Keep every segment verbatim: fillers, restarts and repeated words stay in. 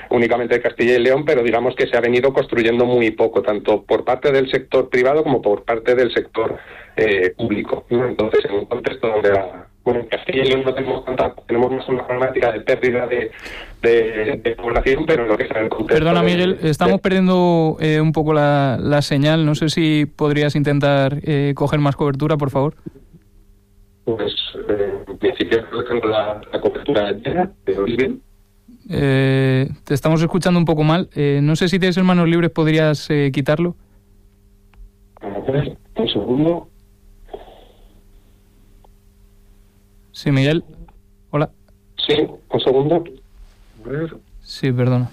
únicamente de Castilla y León, pero digamos que se ha venido construyendo muy poco, tanto por parte del sector privado como por parte del sector eh, público, ¿no? Entonces, en un contexto donde la, bueno, en Castilla y León no tenemos tanta, tenemos más una problemática de pérdida de, de, de población, pero en lo que es el contexto... Perdona, de, Miguel, estamos de... perdiendo eh, un poco la, la señal. No sé si podrías intentar eh, coger más cobertura, por favor. Pues, eh, en principio, tengo la, la cobertura llena, ¿te oís bien? Eh, te estamos escuchando un poco mal. Eh, no sé si tienes manos libres, ¿podrías eh, quitarlo? A ver, un segundo. Sí, Miguel. Hola. Sí, un segundo. A ver. Sí, perdona.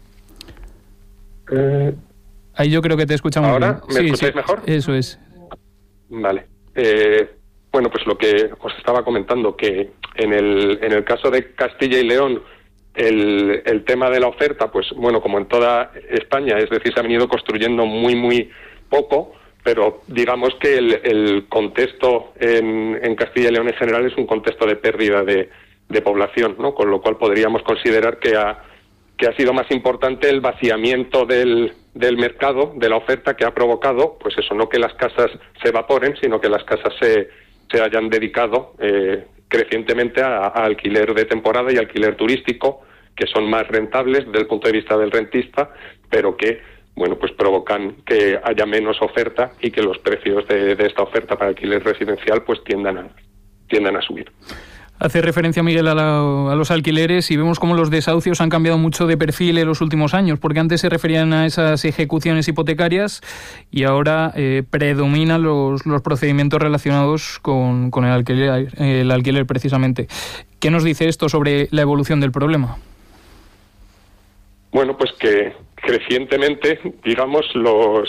Eh... Ahí yo creo que te escuchamos ¿Ahora? bien. ¿Me sí, escucháis sí, mejor? Eso es. Vale. Eh, bueno, pues lo que os estaba comentando, que en el, en el caso de Castilla y León, el, el tema de la oferta, pues bueno, como en toda España, es decir, se ha venido construyendo muy, muy poco, pero digamos que el, el contexto en, en Castilla y León en general es un contexto de pérdida de, de población, ¿no? Con lo cual podríamos considerar que ha, que ha sido más importante el vaciamiento del, del mercado, de la oferta, que ha provocado, pues eso, no que las casas se evaporen, sino que las casas se, se hayan dedicado eh, crecientemente a, a alquiler de temporada y alquiler turístico, que son más rentables desde el punto de vista del rentista, pero que, bueno, pues provocan que haya menos oferta y que los precios de, de esta oferta para alquiler residencial pues tiendan a, tiendan a subir. Hace referencia, Miguel, a, la, a los alquileres y vemos cómo los desahucios han cambiado mucho de perfil en los últimos años, porque antes se referían a esas ejecuciones hipotecarias y ahora eh, predominan los, los procedimientos relacionados con, con el alquiler, el alquiler precisamente. ¿Qué nos dice esto sobre la evolución del problema? Bueno, pues que crecientemente, digamos, los,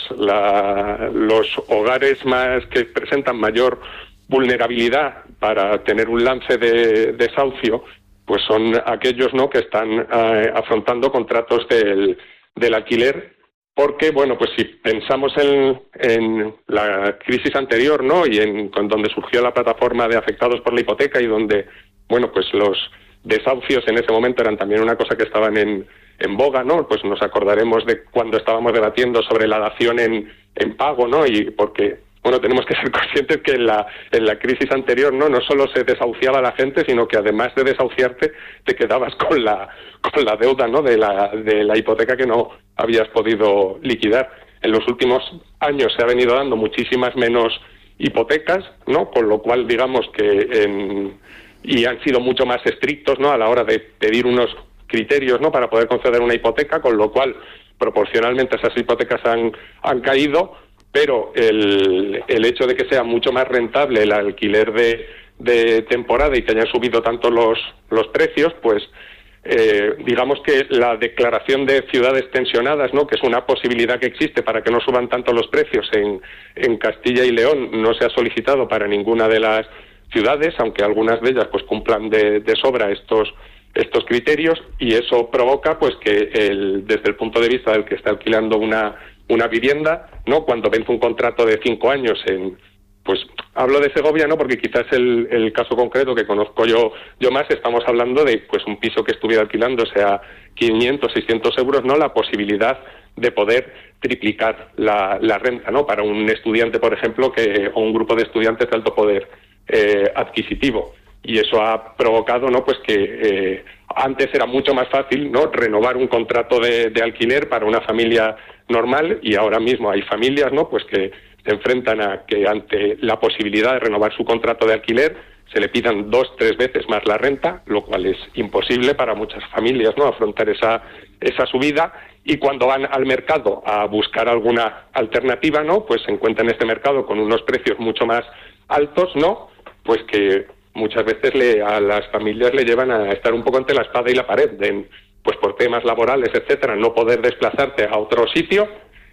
la, los hogares más que presentan mayor vulnerabilidad para tener un lance de desahucio, pues son aquellos, ¿no?, que están eh, afrontando contratos del, del alquiler, porque, bueno, pues si pensamos en, en la crisis anterior, ¿no?, y en con donde surgió la plataforma de afectados por la hipoteca y donde, bueno, pues los desahucios en ese momento eran también una cosa que estaban en, en boga, ¿no? Pues nos acordaremos de cuando estábamos debatiendo sobre la dación en, en pago, ¿no? Y porque, bueno, tenemos que ser conscientes que en la, en la crisis anterior, ¿no?, no solo se desahuciaba a la gente, sino que además de desahuciarte, te quedabas con la, con la deuda, ¿no?, de la, de la hipoteca que no habías podido liquidar. En los últimos años se ha venido dando muchísimas menos hipotecas, ¿no?, con lo cual, digamos que en, y han sido mucho más estrictos, ¿no?, a la hora de pedir unos criterios, ¿no?, para poder conceder una hipoteca, con lo cual proporcionalmente esas hipotecas han, han caído, pero el, el hecho de que sea mucho más rentable el alquiler de, de temporada y que hayan subido tanto los, los precios, pues eh, digamos que la declaración de ciudades tensionadas, ¿no?, que es una posibilidad que existe para que no suban tanto los precios en, en Castilla y León, no se ha solicitado para ninguna de las ciudades, aunque algunas de ellas pues cumplan de, de sobra estos estos criterios, y eso provoca pues que el, desde el punto de vista del que está alquilando una una vivienda, ¿no?, cuando vence un contrato de cinco años en, pues hablo de Segovia, ¿no?, porque quizás el, el caso concreto que conozco yo yo más, estamos hablando de pues un piso que estuviera alquilando, sea quinientos, seiscientos euros, ¿no?, la posibilidad de poder triplicar la, la renta, ¿no?, para un estudiante, por ejemplo, que o un grupo de estudiantes de alto poder eh, adquisitivo. Y eso ha provocado, ¿no?, pues que eh, antes era mucho más fácil, ¿no?, renovar un contrato de, de alquiler para una familia normal, y ahora mismo hay familias, ¿no?, pues que se enfrentan a que ante la posibilidad de renovar su contrato de alquiler se le pidan dos, tres veces más la renta, lo cual es imposible para muchas familias, ¿no?, afrontar esa esa subida, y cuando van al mercado a buscar alguna alternativa, ¿no?, pues se encuentran en este mercado con unos precios mucho más altos, ¿no?, pues que muchas veces le, a las familias le llevan a estar un poco entre la espada y la pared, de, pues por temas laborales, etcétera, no poder desplazarte a otro sitio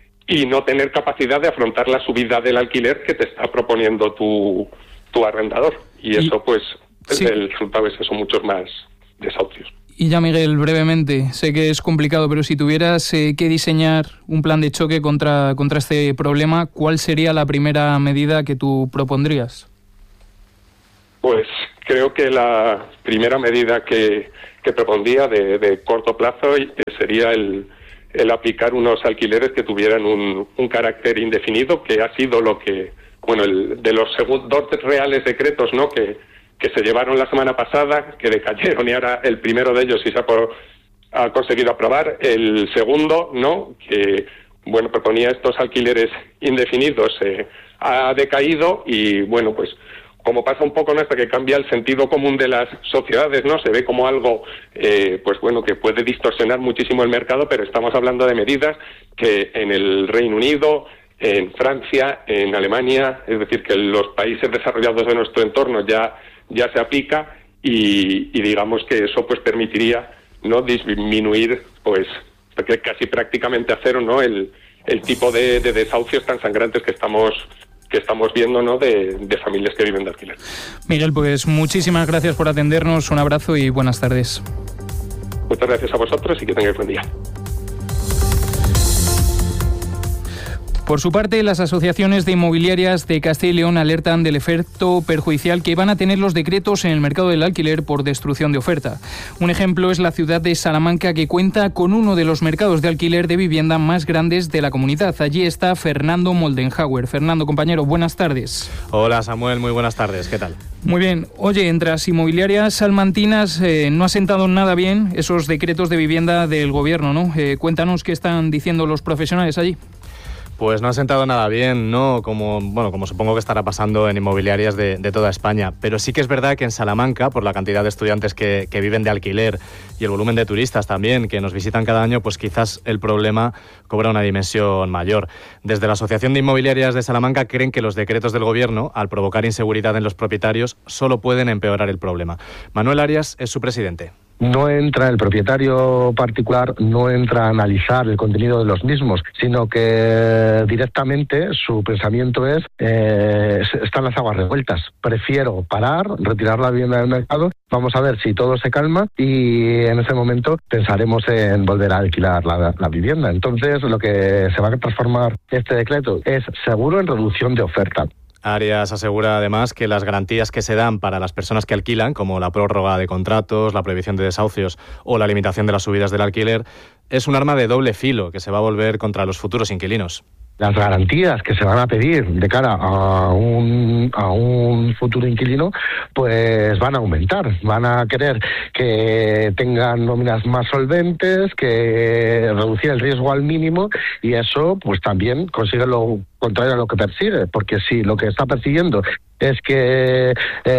y no tener capacidad de afrontar la subida del alquiler que te está proponiendo tu, tu arrendador. Y, y eso, pues, sí, el resultado es eso, muchos más desahucios. Y ya, Miguel, brevemente, sé que es complicado, pero si tuvieras eh, que diseñar un plan de choque contra, contra este problema, ¿cuál sería la primera medida que tú propondrías? Pues creo que la primera medida que, que propondría de, de corto plazo, y que sería el, el aplicar unos alquileres que tuvieran un, un carácter indefinido, que ha sido lo que, bueno, el, de los segun, dos reales decretos, ¿no?, que, que se llevaron la semana pasada, que decayeron, y ahora el primero de ellos sí se ha, por, ha conseguido aprobar, el segundo, ¿no?, que, bueno, proponía estos alquileres indefinidos, eh, ha decaído, y bueno, pues como pasa un poco, ¿no?, hasta que cambia el sentido común de las sociedades, ¿no?, se ve como algo, eh, pues bueno, que puede distorsionar muchísimo el mercado, pero estamos hablando de medidas que en el Reino Unido, en Francia, en Alemania, es decir, que en los países desarrollados de nuestro entorno ya, ya se aplica, y, y digamos que eso pues permitiría, ¿no?, disminuir, pues, porque casi prácticamente a cero, ¿no?, el, el tipo de, de desahucios tan sangrantes que estamos que estamos viendo, ¿no?, de, de familias que viven de alquiler. Miguel, pues muchísimas gracias por atendernos, un abrazo y buenas tardes. Muchas gracias a vosotros y que tengáis buen día. Por su parte, las asociaciones de inmobiliarias de Castilla y León alertan del efecto perjudicial que van a tener los decretos en el mercado del alquiler por destrucción de oferta. Un ejemplo es la ciudad de Salamanca, que cuenta con uno de los mercados de alquiler de vivienda más grandes de la comunidad. Allí está Fernando Moldenhauer. Fernando, compañero, buenas tardes. Hola, Samuel, muy buenas tardes. ¿Qué tal? Muy bien. Oye, entre las inmobiliarias salmantinas eh, no ha sentado nada bien esos decretos de vivienda del gobierno, ¿no? Eh, cuéntanos qué están diciendo los profesionales allí. Pues no ha sentado nada bien, ¿no? Como, bueno, como supongo que estará pasando en inmobiliarias de, de toda España. Pero sí que es verdad que en Salamanca, por la cantidad de estudiantes que, que viven de alquiler y el volumen de turistas también que nos visitan cada año, pues quizás el problema cobra una dimensión mayor. Desde la Asociación de Inmobiliarias de Salamanca creen que los decretos del Gobierno, al provocar inseguridad en los propietarios, solo pueden empeorar el problema. Manuel Arias es su presidente. No entra el propietario particular, no entra a analizar el contenido de los mismos, sino que directamente su pensamiento es, eh, están las aguas revueltas. Prefiero parar, retirar la vivienda del mercado, vamos a ver si todo se calma y en ese momento pensaremos en volver a alquilar la, la vivienda. Entonces, lo que se va a transformar este decreto es seguro en reducción de oferta. Arias asegura además que las garantías que se dan para las personas que alquilan, como la prórroga de contratos, la prohibición de desahucios o la limitación de las subidas del alquiler, es un arma de doble filo que se va a volver contra los futuros inquilinos. Las garantías que se van a pedir de cara a un, a un futuro inquilino, pues van a aumentar. Van a querer que tengan nóminas más solventes, que reducir el riesgo al mínimo, y eso pues también consigue lo contrario a lo que persigue, porque si lo que está persiguiendo es que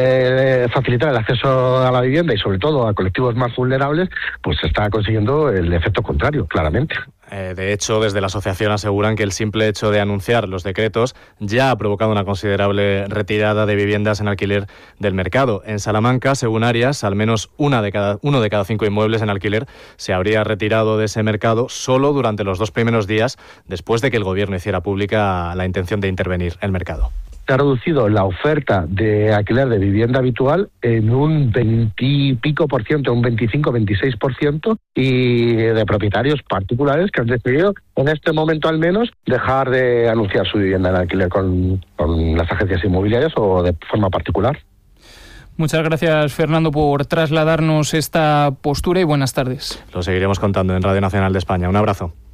eh, facilitar el acceso a la vivienda y sobre todo a colectivos más vulnerables, pues se está consiguiendo el efecto contrario, claramente. Eh, de hecho, desde la asociación aseguran que el simple hecho de anunciar los decretos ya ha provocado una considerable retirada de viviendas en alquiler del mercado. En Salamanca, según Arias, al menos una de cada, uno de cada cinco inmuebles en alquiler se habría retirado de ese mercado solo durante los dos primeros días después de que el Gobierno hiciera pública la intención de intervenir el mercado. Se ha reducido la oferta de alquiler de vivienda habitual en un veinte y pico por ciento, un veinticinco, veintiséis por ciento, y de propietarios particulares que han decidido, en este momento al menos, dejar de anunciar su vivienda en alquiler con, con las agencias inmobiliarias o de forma particular. Muchas gracias, Fernando, por trasladarnos esta postura y buenas tardes. Lo seguiremos contando en Radio Nacional de España. Un abrazo.